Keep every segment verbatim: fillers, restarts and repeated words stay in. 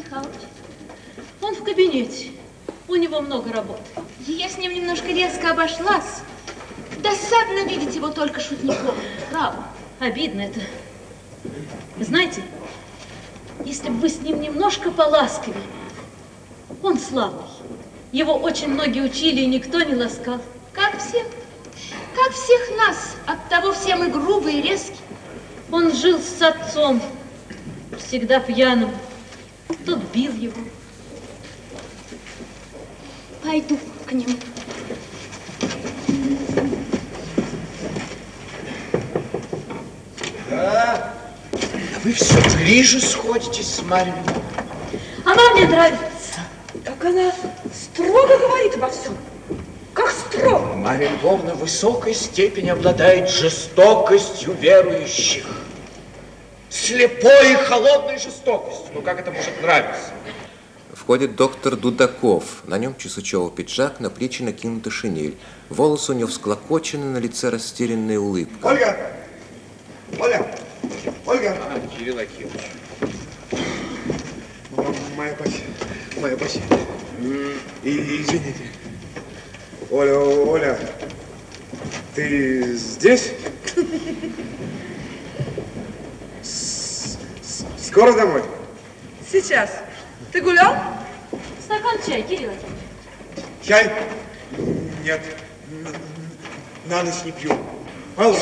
Михайлович? Он в кабинете. У него много работы. Я с ним немножко резко обошлась. Досадно видеть его только шутником. Право. Обидно это. Вы знаете, если бы вы с ним немножко поласковее. Он славный. Его очень многие учили, и никто не ласкал. Как всех. Как всех нас. Оттого все мы грубые и резкие. Он жил с отцом, всегда пьяным. Тот бил его. Пойду к нему. Да, вы все ближе сходитесь с Марьей. Она мне нравится. Как она строго говорит обо всем. Как строго. Марья Львовна в высокой степени обладает жестокостью верующих. Слепой и холодной жестокостью. Ну как это может нравиться? Входит доктор Дудаков. На нем чесучевый пиджак, на плечи накинута шинель. Волосы у него всклокочены, на лице растерянная улыбка. Ольга! Оля! Ольга! А, Кирилл Акимович. Моя пассия. Моя пассия. И, извините. Оля, Оля, ты здесь? С -с Скоро домой? Сейчас. Ты гулял? Стакан чая, Кирилл. Чай? Нет. На ночь не пью. Алла,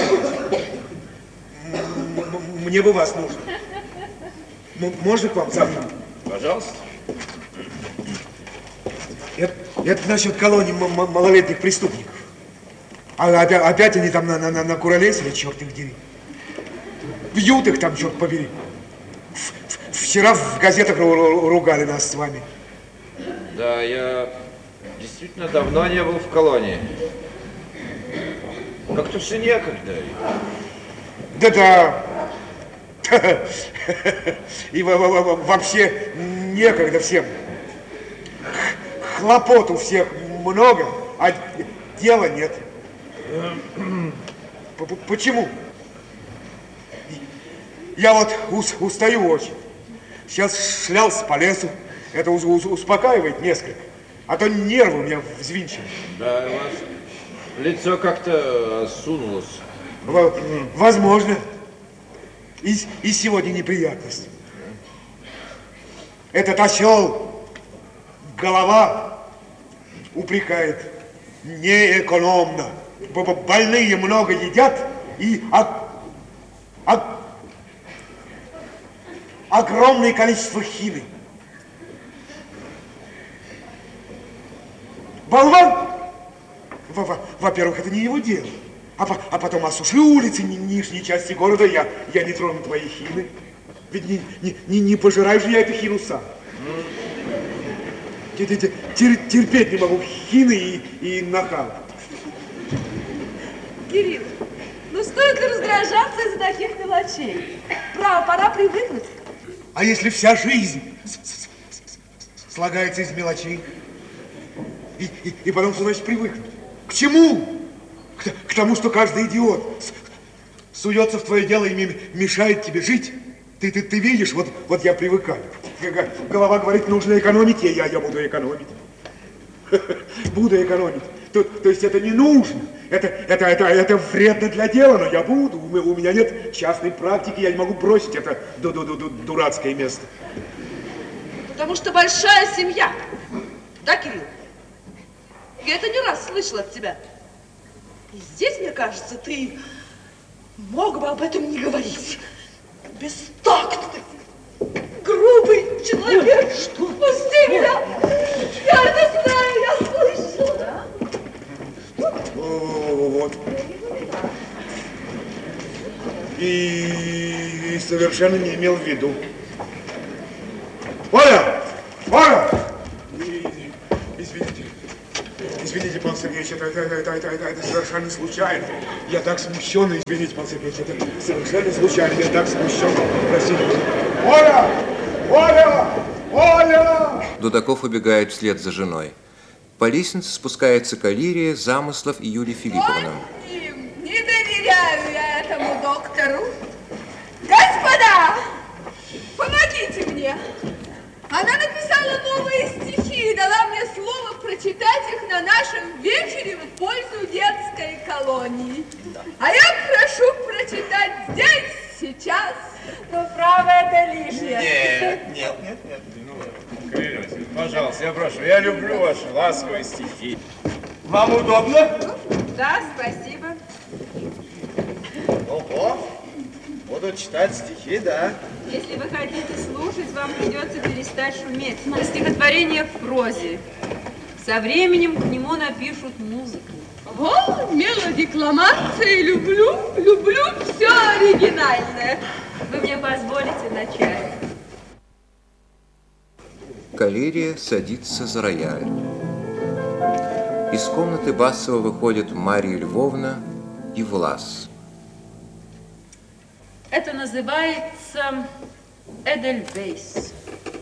мне бы вас нужно. Можно к вам завтра? Пожалуйста. Это, это насчет колонии малолетних преступников. А опять, опять они там на, на, накуролесили, черт их дери. Бьют их там, черт побери. Вчера в газетах ругали нас с вами. Да, я действительно давно не был в колонии. Как-то все некогда. Да-да. И вообще некогда всем. Хлопот у всех много, а дела нет. Почему? Я вот устаю очень. Сейчас шлялся по лесу. Это успокаивает несколько. А то нервы у меня взвинчены. Да, у вас лицо как-то осунулось. Возможно. И, и сегодня неприятность. Этот осел, голова, упрекает. Неэкономно. Больные много едят и от, от, огромное количество хины. Болван! Во-первых, это не его дело. А, по, а потом осуши улицы ни, нижней части города, я, я не трону твои хины. Ведь не, не, не, не пожираю же я эту хину сам. Тер, терпеть не могу хины и, и нахал. Кирилл, ну стоит ли раздражаться из-за таких мелочей? Право, пора привыкнуть. А если вся жизнь слагается из мелочей? И, и, и потом, что значит привыкнуть? К чему? К, к тому, что каждый идиот суется в твое дело и мешает тебе жить. Ты, ты, ты видишь, вот, вот я привыкаю. Голова говорит, нужно экономить, я, я буду экономить. Буду экономить. То, то есть это не нужно. Это, это, это, это вредно для дела, но я буду. У меня нет частной практики, я не могу бросить это ду -ду -ду -ду дурацкое место. Потому что большая семья. Да, Кирилл? Я это не раз слышала от тебя. И здесь, мне кажется, ты мог бы об этом не говорить. Бестактный, грубый человек. Что? Пусти меня! Я это знаю, я слышала. Вот. И, и совершенно не имел в виду. Оля! Оля! Извините. Извините, пан Сергеевич, это, это, это, это, это, это совершенно случайно. Я так смущен, извините, пан Сергеевич, это совершенно случайно. Я так смущен. Простите. Оля! Оля! Оля! Дудаков убегает вслед за женой. По лестнице спускается Калирия, Замыслов и Юлия Филипповна. Не доверяю я этому доктору. Господа, помогите мне. Она Но право это лишнее. Нет, нет, нет, нет. Ну, Калерия Васильевна, пожалуйста, я прошу, я люблю ваши ласковые стихи. Вам удобно? Да, спасибо. Ого, буду читать стихи, да. Если вы хотите слушать, вам придется перестать шуметь. Стихотворение в прозе. Со временем к нему напишут музыку. О, мелодикламация, люблю, люблю все оригинальное. Вы мне позволите начать? Калерия садится за рояль. Из комнаты басово выходят Марья Львовна и Влас. Это называется Эдельвейс.